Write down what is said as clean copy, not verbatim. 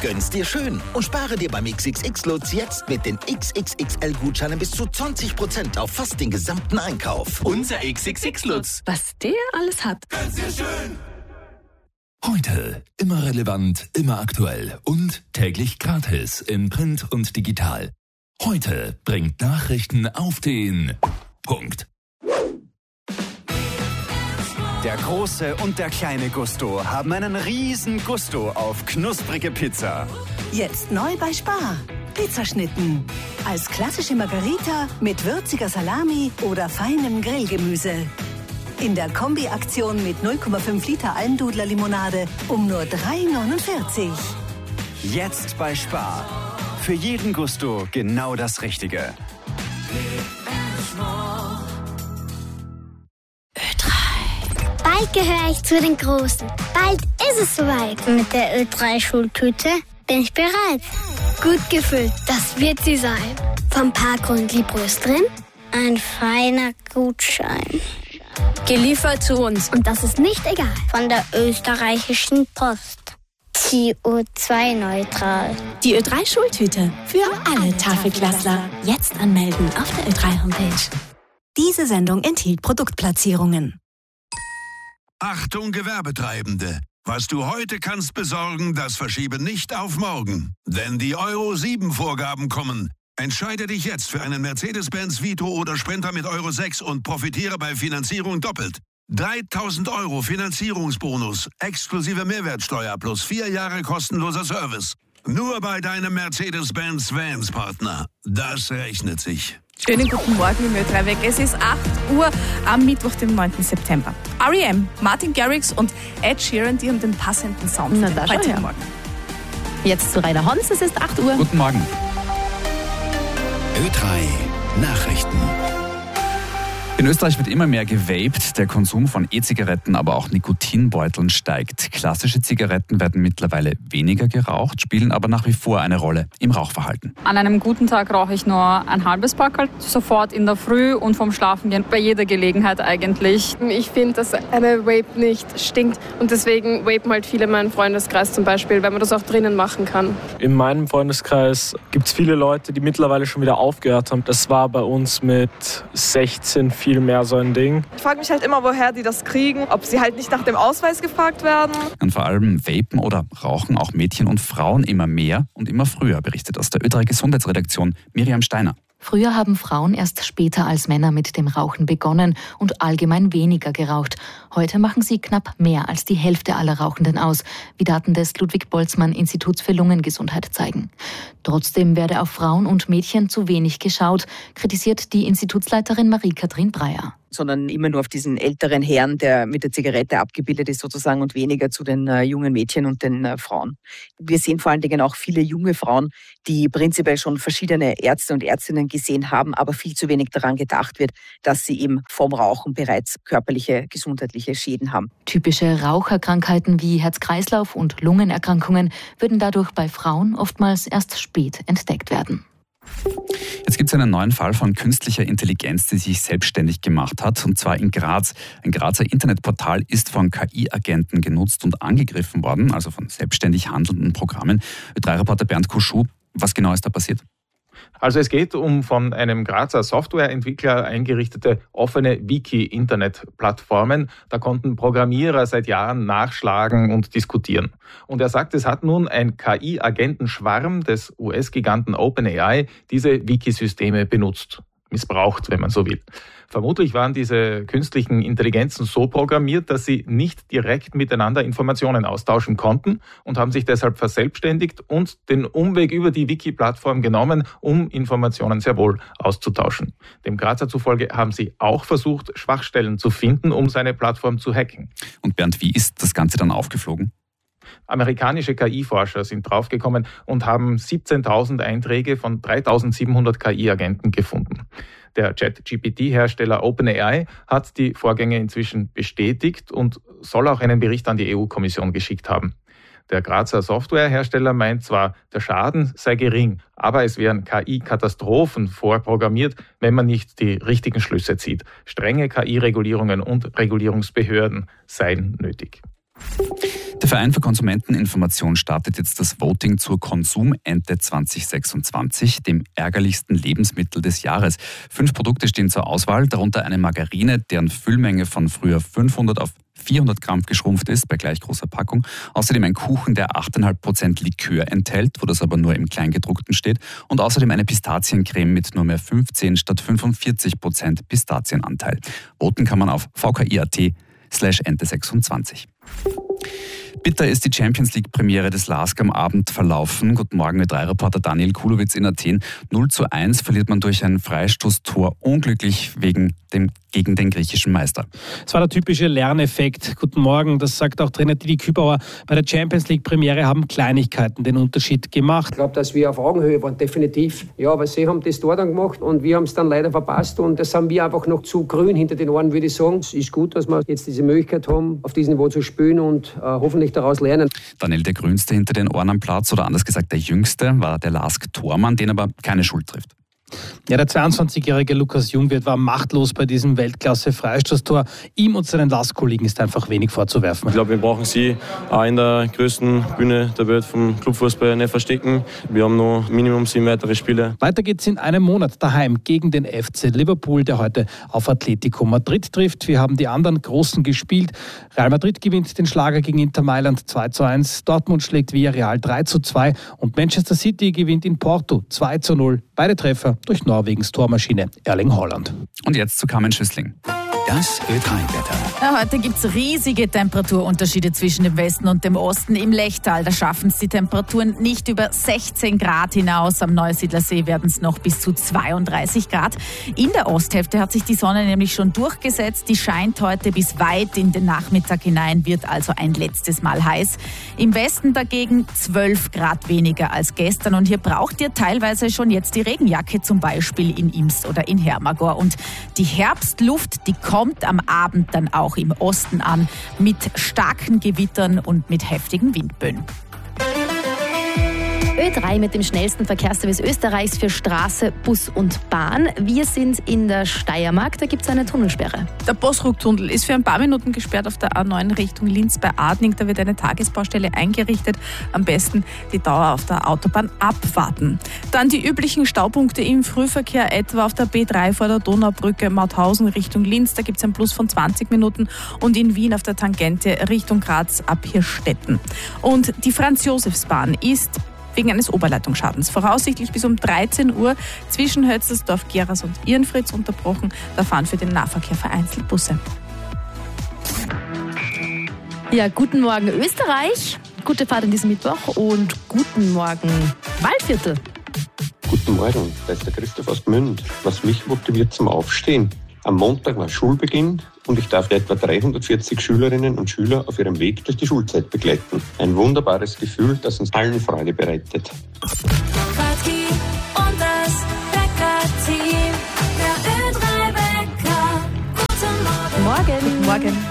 Gönn's dir schön und spare dir beim XXX-Lutz jetzt mit den XXXL-Gutscheinen bis zu 20% auf fast den gesamten Einkauf. Unser XXX-Lutz. Was der alles hat. Gönn's dir schön. Heute immer relevant, immer aktuell und täglich gratis in Print und digital. Heute bringt Nachrichten auf den Punkt. Der große und der kleine Gusto haben einen riesen Gusto auf knusprige Pizza. Jetzt neu bei Spar. Pizzaschnitten. Als klassische Margarita mit würziger Salami oder feinem Grillgemüse. In der Kombi-Aktion mit 0,5 Liter Almdudler-Limonade um nur 3,49. Jetzt bei Spar. Für jeden Gusto genau das Richtige. Bald gehöre ich zu den Großen. Bald ist es soweit. Mit der Ö3-Schultüte bin ich bereit. Gut gefüllt, das wird sie sein. Vom Parkgrund Liebros drin, ein feiner Gutschein. Geliefert zu uns. Und das ist nicht egal. Von der österreichischen Post. CO2-neutral. Die Ö3-Schultüte für alle Tafelklassler. Jetzt anmelden auf der Ö3-Homepage. Diese Sendung enthielt Produktplatzierungen. Achtung Gewerbetreibende! Was du heute kannst besorgen, das verschiebe nicht auf morgen. Denn die Euro-7-Vorgaben kommen. Entscheide dich jetzt für einen Mercedes-Benz Vito oder Sprinter mit Euro 6 und profitiere bei Finanzierung doppelt. 3.000 € Finanzierungsbonus, exklusive Mehrwertsteuer plus 4 Jahre kostenloser Service. Nur bei deinem Mercedes-Benz Vans-Partner. Das rechnet sich. Schönen guten Morgen im Ö3 Weg. Es ist 8 Uhr am Mittwoch, dem 9. September. R.E.M., Martin Garrix und Ed Sheeran, die haben den passenden Sound für den heutigen Morgen. Jetzt zu Rainer Hons, es ist 8 Uhr. Guten Morgen. Ö3 Nachrichten. In Österreich wird immer mehr gewaped. Der Konsum von E-Zigaretten, aber auch Nikotinbeuteln steigt. Klassische Zigaretten werden mittlerweile weniger geraucht, spielen aber nach wie vor eine Rolle im Rauchverhalten. An einem guten Tag rauche ich nur ein halbes Packerl, sofort in der Früh und vorm Schlafengehen, bei jeder Gelegenheit eigentlich. Ich finde, dass eine Vape nicht stinkt und deswegen vapen halt viele in meinem Freundeskreis zum Beispiel, weil man das auch drinnen machen kann. In meinem Freundeskreis gibt es viele Leute, die mittlerweile schon wieder aufgehört haben. Das war bei uns mit 16 viel mehr so ein Ding. Ich frage mich halt immer, woher die das kriegen, ob sie halt nicht nach dem Ausweis gefragt werden. Und vor allem vapen oder rauchen auch Mädchen und Frauen immer mehr und immer früher, berichtet aus der Ö3 Gesundheitsredaktion Miriam Steiner. Früher haben Frauen erst später als Männer mit dem Rauchen begonnen und allgemein weniger geraucht. Heute machen sie knapp mehr als die Hälfte aller Rauchenden aus, wie Daten des Ludwig-Boltzmann-Instituts für Lungengesundheit zeigen. Trotzdem werde auf Frauen und Mädchen zu wenig geschaut, kritisiert die Institutsleiterin Marie-Kathrin Breyer. Sondern immer nur auf diesen älteren Herrn, der mit der Zigarette abgebildet ist sozusagen und weniger zu den jungen Mädchen und den Frauen. Wir sehen vor allen Dingen auch viele junge Frauen, die prinzipiell schon verschiedene Ärzte und Ärztinnen gesehen haben, aber viel zu wenig daran gedacht wird, dass sie eben vom Rauchen bereits körperliche, gesundheitliche Schäden haben. Typische Raucherkrankheiten wie Herz-Kreislauf- und Lungenerkrankungen würden dadurch bei Frauen oftmals erst spät entdeckt werden. Jetzt gibt es einen neuen Fall von künstlicher Intelligenz, die sich selbstständig gemacht hat, und zwar in Graz. Ein Grazer Internetportal ist von KI-Agenten genutzt und angegriffen worden, also von selbstständig handelnden Programmen. Ö3-Reporter Bernd Kuschub, was genau ist da passiert? Also es geht um von einem Grazer Softwareentwickler eingerichtete offene Wiki-Internet-Plattformen. Da konnten Programmierer seit Jahren nachschlagen und diskutieren. Und er sagt, es hat nun ein KI-Agentenschwarm des US-Giganten OpenAI diese Wikisysteme benutzt. Missbraucht, wenn man so will. Vermutlich waren diese künstlichen Intelligenzen so programmiert, dass sie nicht direkt miteinander Informationen austauschen konnten und haben sich deshalb verselbstständigt und den Umweg über die Wiki-Plattform genommen, um Informationen sehr wohl auszutauschen. Dem Grazer zufolge haben sie auch versucht, Schwachstellen zu finden, um seine Plattform zu hacken. Und Bernd, wie ist das Ganze dann aufgeflogen? Amerikanische KI-Forscher sind draufgekommen und haben 17.000 Einträge von 3.700 KI-Agenten gefunden. Der ChatGPT-Hersteller OpenAI hat die Vorgänge inzwischen bestätigt und soll auch einen Bericht an die EU-Kommission geschickt haben. Der Grazer Softwarehersteller meint zwar, der Schaden sei gering, aber es wären KI-Katastrophen vorprogrammiert, wenn man nicht die richtigen Schlüsse zieht. Strenge KI-Regulierungen und Regulierungsbehörden seien nötig. Der Verein für Konsumenteninformation startet jetzt das Voting zur Konsumente 2026, dem ärgerlichsten Lebensmittel des Jahres. 5 Produkte stehen zur Auswahl, darunter eine Margarine, deren Füllmenge von früher 500 auf 400 Gramm geschrumpft ist, bei gleich großer Packung. Außerdem ein Kuchen, der 8,5% Likör enthält, wo das aber nur im Kleingedruckten steht. Und außerdem eine Pistaziencreme mit nur mehr 15 statt 45% Pistazienanteil. Voten kann man auf vki.at/Ente26. Bitter ist die Champions-League-Premiere des LASK am Abend verlaufen. Guten Morgen, Ö3-Reporter Daniel Kulowitz in Athen. 0:1 verliert man durch ein Freistoßtor unglücklich gegen den griechischen Meister. Es war der typische Lerneffekt. Guten Morgen, das sagt auch Trainer Didi Kübauer. Bei der Champions-League-Premiere haben Kleinigkeiten den Unterschied gemacht. Ich glaube, dass wir auf Augenhöhe waren, definitiv. Ja, aber sie haben das Tor dann gemacht und wir haben es dann leider verpasst und das haben wir einfach noch zu grün hinter den Ohren, würde ich sagen. Es ist gut, dass wir jetzt diese Möglichkeit haben, auf diesem Niveau zu spielen und hoffentlich daraus lernen. Daniel, der Grünste hinter den Ohren am Platz, oder anders gesagt der Jüngste, war der LASK-Tormann, den aber keine Schuld trifft. Ja, der 22-jährige Lukas Jungwirth war machtlos bei diesem Weltklasse-Freistoßtor. Ihm und seinen LASK-Kollegen ist einfach wenig vorzuwerfen. Ich glaube, wir brauchen sie auch in der größten Bühne der Welt vom Clubfußball nicht verstecken. Wir haben noch Minimum 7 weitere Spiele. Weiter geht's in einem Monat daheim gegen den FC Liverpool, der heute auf Atletico Madrid trifft. Wir haben die anderen Großen gespielt. Real Madrid gewinnt den Schlager gegen Inter Mailand 2:1. Dortmund schlägt Villarreal 3:2 und Manchester City gewinnt in Porto 2:0. Beide Treffer durch Norwegens Tormaschine Erling Haaland. Und jetzt zu Carmen Schüssling. Das Ö3-Wetter. Ja, heute gibt es riesige Temperaturunterschiede zwischen dem Westen und dem Osten. Im Lechtal, da schaffen es die Temperaturen nicht über 16 Grad hinaus. Am Neusiedlersee werden es noch bis zu 32 Grad. In der Osthälfte hat sich die Sonne nämlich schon durchgesetzt. Die scheint heute bis weit in den Nachmittag hinein, wird also ein letztes Mal heiß. Im Westen dagegen 12 Grad weniger als gestern. Und hier braucht ihr teilweise schon jetzt die Regenjacke, zum Beispiel in Imst oder in Hermagor. Und die Herbstluft, die kommt am Abend dann auch im Osten an, mit starken Gewittern und mit heftigen Windböen. Ö3 mit dem schnellsten Verkehrsservice Österreichs für Straße, Bus und Bahn. Wir sind in der Steiermark, da gibt es eine Tunnelsperre. Der Bosruck-Tunnel ist für ein paar Minuten gesperrt auf der A9 Richtung Linz bei Adning. Da wird eine Tagesbaustelle eingerichtet. Am besten die Dauer auf der Autobahn abwarten. Dann die üblichen Staupunkte im Frühverkehr, etwa auf der B3 vor der Donaubrücke Mauthausen Richtung Linz. Da gibt es einen Plus von 20 Minuten. Und in Wien auf der Tangente Richtung Graz ab Hirstetten. Und die Franz-Josefs-Bahn ist wegen eines Oberleitungsschadens voraussichtlich bis um 13 Uhr zwischen Hötzersdorf, Geras und Irnfritz unterbrochen. Da fahren für den Nahverkehr vereinzelt Busse. Ja, guten Morgen Österreich, gute Fahrt an diesem Mittwoch und guten Morgen Waldviertel. Guten Morgen, da ist der Christoph aus Gmünd. Was mich motiviert zum Aufstehen? Am Montag war Schulbeginn und ich darf etwa 340 Schülerinnen und Schüler auf ihrem Weg durch die Schulzeit begleiten. Ein wunderbares Gefühl, das uns allen Freude bereitet. Radki und das Bäcker-Team, der Ö3-Bäcker. Guten Morgen. Morgen. Morgen.